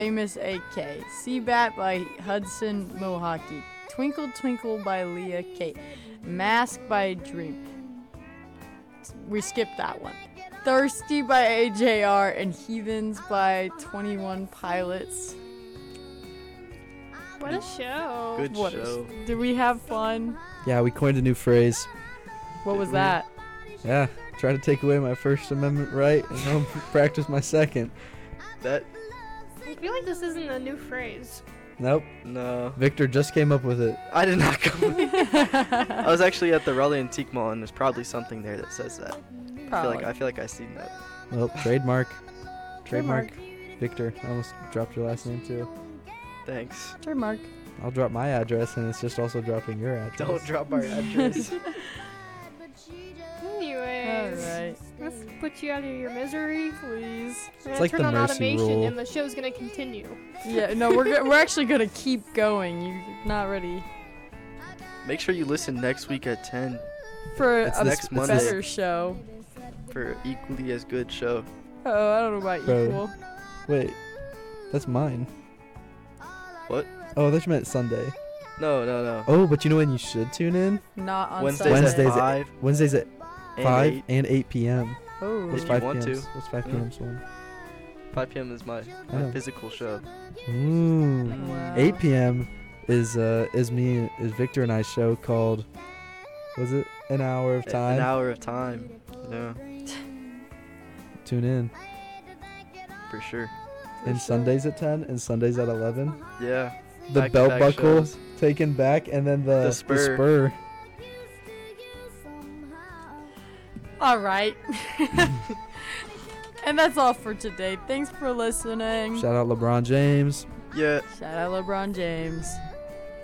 Famous AK. Seabat by Hudson Mohawke. Twinkle Twinkle by Leah Kate. Mask by Dream. We skipped that one. Thirsty by AJR and Heathens by 21 Pilots. What a show. Good show. Did we have fun? Yeah, we coined a new phrase. What was that? Yeah, try to take away my First Amendment right and don't practice my second. That I feel like this isn't a new phrase. Nope. no, Victor just came up with it. I did not come. I was actually at the Raleigh Antique Mall, and there's probably something there that says that. Probably. I feel like I've seen that. Well, trademark. Trademark. Victor. I almost dropped your last name too. Thanks. Trademark. I'll drop my address, and it's just also dropping your address. Don't drop our address. Anyways, Alright. let's put you out of your misery. Please. We're It's gonna like turn the on mercy automation rule. and the show's gonna continue. Yeah, no, we're actually gonna keep going. You're not ready Make sure you listen next week at 10 for It's a next Monday. better show. for equally as good show. Oh, I don't know about Bro. equal. Wait, that's mine. What? Oh, that you meant Sunday. No. Oh, but you know when you should tune in? Not on Wednesdays, Sunday. Wednesdays at 5 Wednesdays at and 5 8. and 8 p.m. Oh. What's If 5 you want p.m.? to. What's 5 Yeah. p.m.'s one? 5 p.m. is my Oh. physical show. Ooh. Wow. 8 p.m. is Victor and I's show called, was it An Hour of Time? An hour of time. Yeah, Tune in. for sure. And Sundays at 10 and Sundays at 11. Yeah. The Back-to-back belt buckle shows. taken back, and then the spur. All right. And that's all for today. Thanks for listening. Shout out LeBron James. Yeah. Shout out LeBron James.